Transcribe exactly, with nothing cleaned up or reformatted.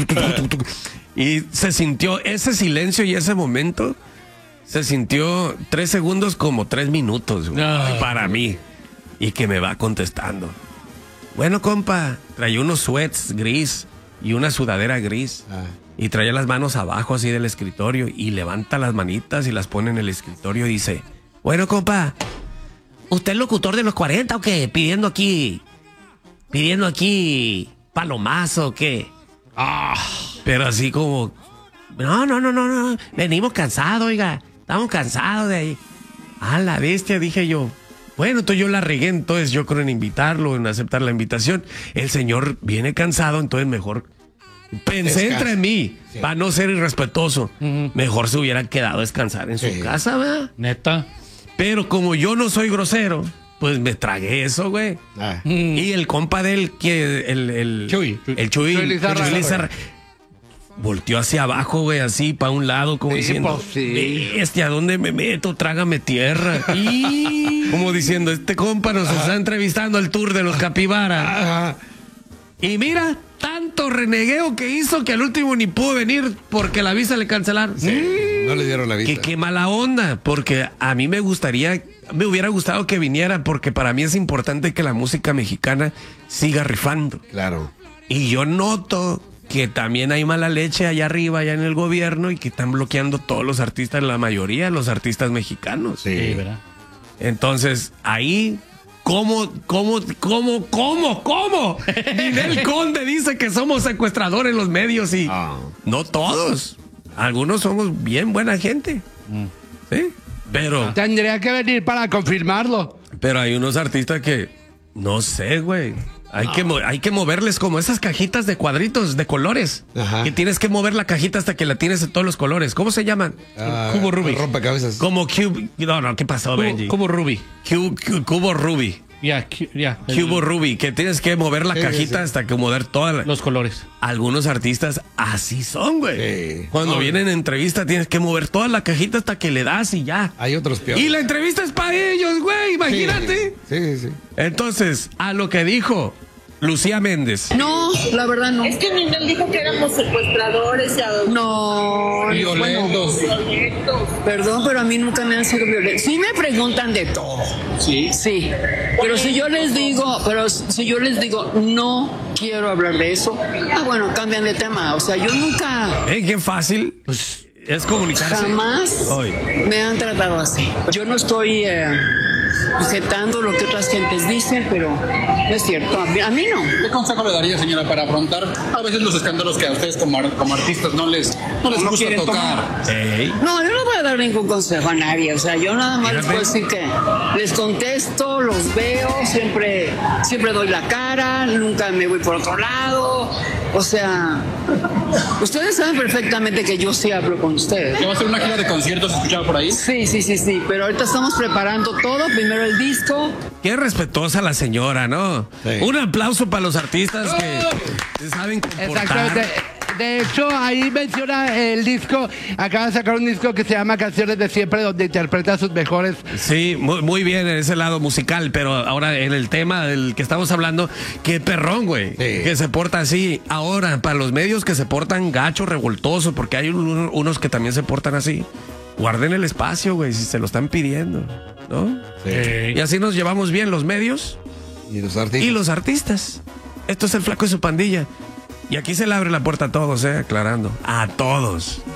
Y se sintió ese silencio y ese momento, se sintió tres segundos como tres minutos, güey, no. para mí. Y que me va contestando. Bueno, compa, traía unos sweats gris y una sudadera gris. Ah. Y traía las manos abajo así del escritorio y levanta las manitas y las pone en el escritorio y dice, bueno, compa, ¿usted es locutor de los cuarenta o qué? Pidiendo aquí, pidiendo aquí palomazo o qué. Ah, pero así como, no, no, no, no, no, venimos cansados, oiga, estamos cansados de ahí. A la bestia, dije yo. Bueno, entonces yo la regué, entonces yo creo en invitarlo, en aceptar la invitación. El señor viene cansado, entonces mejor pensé entre mí, sí. Para no ser irrespetuoso. Uh-huh. Mejor se hubiera quedado a descansar en sí. su casa, ¿verdad? Neta. Pero como yo no soy grosero, pues me tragué eso, güey. Ah. Y el compa de él, que el, el Chuy, el Chuy, Chuy Lizarra, Chuy Lizarra, volteó hacia abajo, güey, así, para un lado, como sí, diciendo, pues, sí. Bestia, ¿a dónde me meto? Trágame tierra. Y como diciendo, este compa nos ah. está entrevistando al tour de los Capibara. Ah. Y mira, tanto renegueo que hizo que al último ni pudo venir porque la visa le cancelaron. Sí, mm. No le dieron la visa. Que qué mala onda, porque a mí me gustaría, me hubiera gustado que viniera, porque para mí es importante que la música mexicana siga rifando. Claro. Y yo noto que también hay mala leche allá arriba, allá en el gobierno, y que están bloqueando todos los artistas, la mayoría de los artistas mexicanos. Sí, sí, ¿verdad? Entonces, ahí... ¿Cómo, cómo, cómo, cómo, cómo? Ninel Conde dice que somos secuestradores los medios y oh. no todos. Algunos somos bien buena gente. Mm. Sí, pero... Tendría que venir para confirmarlo. Pero hay unos artistas que, no sé, güey. Hay, no. que, hay que moverles como esas cajitas de cuadritos de colores. Ajá. Que tienes que mover la cajita hasta que la tienes de todos los colores. ¿Cómo se llaman? Uh, cubo Rubik. Rompecabezas. Como Cube. No, no, ¿qué pasó, cubo, Benji? Cubo Rubik. Cubo, cubo, cubo Rubik. Ya, yeah, yeah, Cubo Rubik, que tienes que mover la sí, cajita sí. hasta que mover todos la... los colores. Algunos artistas así son, güey. Sí. Cuando no, vienen en entrevista tienes que mover toda la cajita hasta que le das y ya. Hay otros peores. Y la entrevista es para ellos, güey, imagínate. Sí, sí, sí. Entonces, a lo que dijo Lucía Méndez. No, la verdad no. Es que Ninel dijo que éramos secuestradores. Ya... No. Violentos. Bueno, perdón, pero a mí nunca me han sido violentos. Sí me preguntan de todo. Sí. Sí. Pero si yo les digo, pero si yo les digo, no quiero hablar de eso, ah, bueno, cambian de tema. O sea, yo nunca. ¿Eh? Qué fácil. Pues es comunicarse. Jamás Hoy. me han tratado así. Yo no estoy eh, aceptando lo que otras gentes dicen, pero no es cierto. A mí, a mí no. ¿Qué consejo le daría, señora, para afrontar a veces los escándalos que a ustedes como, como artistas no les, no les no gusta tocar? Hey. No, yo no voy a dar ningún consejo a nadie. O sea, yo nada más les puedo decir que les contesto, los veo, siempre, siempre doy la cara, nunca me voy por otro lado. O sea, ustedes saben perfectamente que yo sí hablo con ustedes. ¿Que va a ser una gira de conciertos escuchado por ahí? Sí, sí, sí, sí. Pero ahorita estamos preparando todo. Primero el disco. Qué respetuosa la señora, ¿no? Sí. Un aplauso para los artistas que se saben comportar. Exactamente. De hecho, ahí menciona el disco. Acaba de sacar un disco que se llama Canciones de Siempre, donde interpreta sus mejores. Sí, muy, muy bien en ese lado musical, pero ahora en el tema del que estamos hablando, qué perrón, güey, sí. que se porta así. Ahora, para los medios que se portan gacho, revoltoso, porque hay un, unos que también se portan así, guarden el espacio, güey, si se lo están pidiendo, ¿no? Sí. Y así nos llevamos bien los medios y los artistas. Y los artistas. Esto es el Flaco y su pandilla. Y aquí se le abre la puerta a todos, eh, aclarando. A todos.